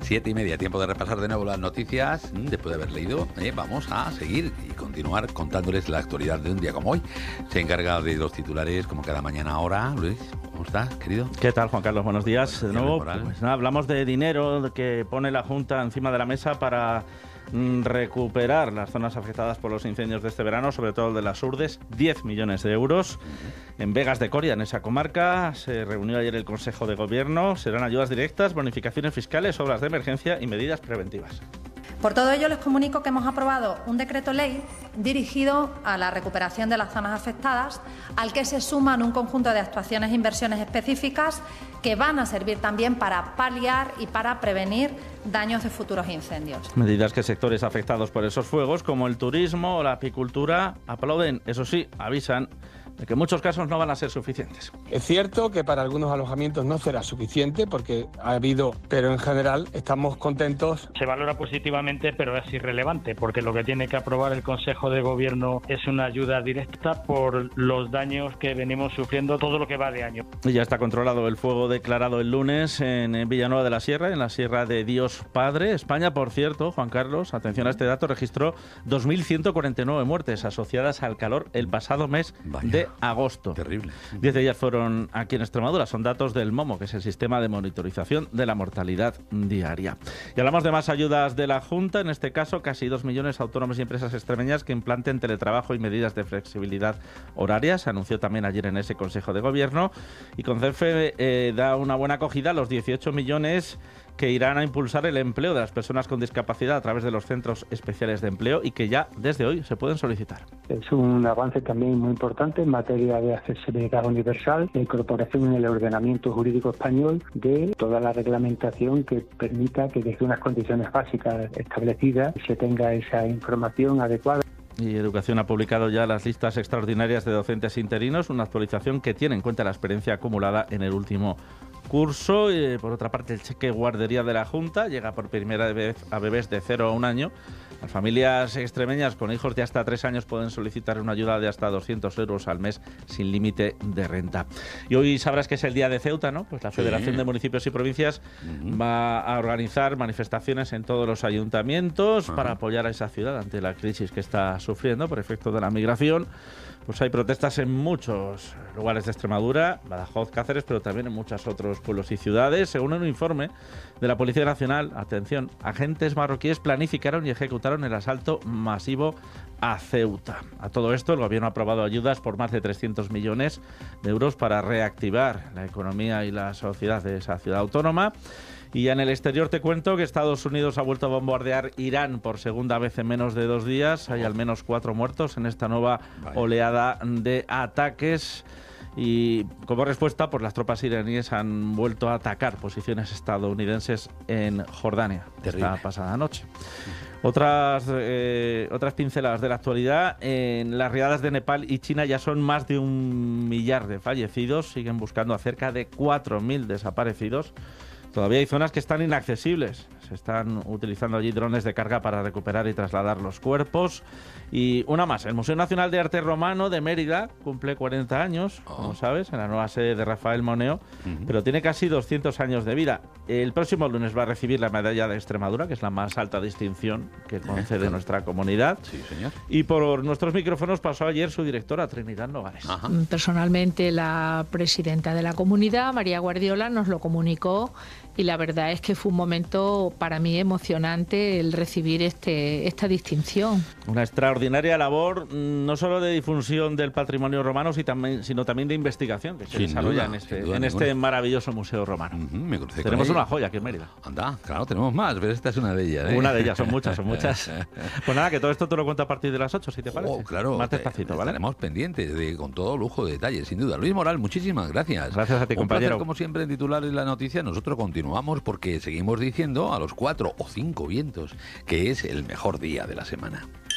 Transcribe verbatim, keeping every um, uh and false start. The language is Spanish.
Siete y media, tiempo de repasar de nuevo las noticias. Después de haber leído, eh, vamos a seguir y continuar contándoles la actualidad de un día como hoy. Se encarga de los titulares como cada mañana ahora. Luis, ¿cómo estás, querido? ¿Qué tal, Juan Carlos? Buenos días. Buenos días, de nuevo, Moral. pues nada, hablamos de dinero que pone la Junta encima de la mesa para recuperar las zonas afectadas por los incendios de este verano, sobre todo el de las Urdes, diez millones de euros. En Vegas de Coria, en esa comarca, se reunió ayer el Consejo de Gobierno. Serán ayudas directas, bonificaciones fiscales, obras de emergencia y medidas preventivas. Por todo ello, les comunico que hemos aprobado un decreto ley dirigido a la recuperación de las zonas afectadas, al que se suman un conjunto de actuaciones e inversiones específicas que van a servir también para paliar y para prevenir daños de futuros incendios. Medidas que sectores afectados por esos fuegos, como el turismo o la apicultura, aplauden. Eso sí, avisan de que en muchos casos no van a ser suficientes. Es cierto que para algunos alojamientos no será suficiente porque ha habido, pero en general estamos contentos. Se valora positivamente, pero es irrelevante porque lo que tiene que aprobar el Consejo de Gobierno es una ayuda directa por los daños que venimos sufriendo todo lo que va de año. Y ya está controlado el fuego declarado el lunes en Villanueva de la Sierra, en la Sierra de Dios Padre. España, por cierto, Juan Carlos, atención a este dato, registró dos mil ciento cuarenta y nueve muertes asociadas al calor el pasado mes Vaya. de agosto. Terrible. Diez de ellas fueron aquí en Extremadura. Son datos del MOMO, que es el sistema de monitorización de la mortalidad diaria. Y hablamos de más ayudas de la Junta. En este caso, casi dos millones de autónomos y empresas extremeñas que implanten teletrabajo y medidas de flexibilidad horaria. Se anunció también ayer en ese Consejo de Gobierno. Y Concerfe eh, da una buena acogida a los dieciocho millones que irán a impulsar el empleo de las personas con discapacidad a través de los centros especiales de empleo y que ya desde hoy se pueden solicitar. Es un avance también muy importante en materia de accesibilidad universal, de incorporación en el ordenamiento jurídico español de toda la reglamentación que permita que desde unas condiciones básicas establecidas se tenga esa información adecuada. Y Educación ha publicado ya las listas extraordinarias de docentes interinos, una actualización que tiene en cuenta la experiencia acumulada en el último curso. Y, por otra parte, el cheque guardería de la Junta llega por primera vez a bebés de cero a un año. Las familias extremeñas con hijos de hasta tres años pueden solicitar una ayuda de hasta doscientos euros al mes sin límite de renta. Y hoy sabrás que es el día de Ceuta, ¿no? Pues la Federación sí. de Municipios y Provincias uh-huh. va a organizar manifestaciones en todos los ayuntamientos uh-huh. para apoyar a esa ciudad ante la crisis que está sufriendo por efecto de la migración. Pues hay protestas en muchos lugares de Extremadura, Badajoz, Cáceres, pero también en muchos otros pueblos y ciudades. Según un informe de la Policía Nacional, atención, agentes marroquíes planificaron y ejecutaron el asalto masivo a Ceuta. A todo esto, el Gobierno ha aprobado ayudas por más de trescientos millones de euros para reactivar la economía y la sociedad de esa ciudad autónoma. Y en el exterior te cuento que Estados Unidos ha vuelto a bombardear Irán por segunda vez en menos de dos días. Hay al menos cuatro muertos en esta nueva Vaya. oleada de ataques. Y como respuesta, pues las tropas iraníes han vuelto a atacar posiciones estadounidenses en Jordania Terrible. esta pasada noche. Otras, eh, otras pinceladas de la actualidad. En las riadas de Nepal y China ya son más de un millar de fallecidos. Siguen buscando a cerca de cuatro mil desaparecidos. Todavía hay zonas que están inaccesibles. Se están utilizando allí drones de carga para recuperar y trasladar los cuerpos. Y una más, el Museo Nacional de Arte Romano de Mérida cumple cuarenta años, oh. como sabes, en la nueva sede de Rafael Moneo, uh-huh. pero tiene casi doscientos años de vida. El próximo lunes va a recibir la medalla de Extremadura, que es la más alta distinción que concede nuestra comunidad. Sí, señor. Y por nuestros micrófonos pasó ayer su directora, Trinidad Nogales. Ajá. Personalmente, la presidenta de la comunidad, María Guardiola, nos lo comunicó. Y la verdad es que fue un momento para mí emocionante el recibir este, esta distinción. Una extraordinaria labor, no solo de difusión del patrimonio romano, sino también de investigación que se sin desarrolla duda, en, este, duda, en este maravilloso museo romano. Uh-huh, me tenemos una joya aquí en Mérida. Anda, claro, tenemos más, pero esta es una de ellas. ¿eh? Una de ellas, son muchas, son muchas. Pues nada, que todo esto te lo cuento a partir de las ocho, si te parece. Oh, claro, más despacito, ¿vale? Estaremos pendientes, de, con todo lujo de detalles, sin duda. Luis Moral, muchísimas gracias. Gracias a ti, Un compañero. Placer, como siempre, en titulares la noticia, nosotros continuamos. Continuamos porque seguimos diciendo a los cuatro o cinco vientos que es el mejor día de la semana.